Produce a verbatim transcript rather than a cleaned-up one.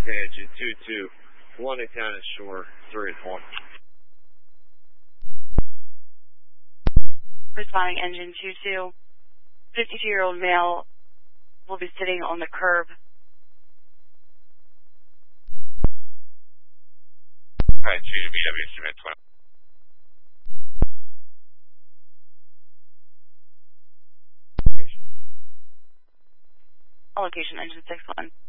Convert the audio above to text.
Engine two two, one at Cannon Shore, three at one. Responding Engine two two, fifty-two-year-old male will be sitting on the curb. Alright, two to B W, submit twenty. Location Engine six one.